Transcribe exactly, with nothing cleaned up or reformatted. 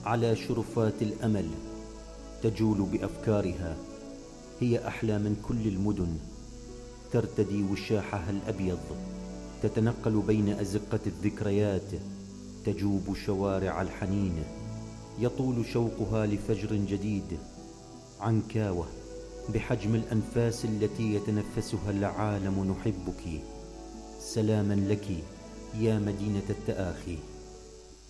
على شرفات الأمل تجول بأفكارها، هي أحلى من كل المدن، ترتدي وشاحها الأبيض، تتنقل بين أزقة الذكريات، تجوب شوارع الحنين، يطول شوقها لفجر جديد. عنكاوة بحجم الأنفاس التي يتنفسها العالم، نحبك. سلاما لك يا مدينة التآخي.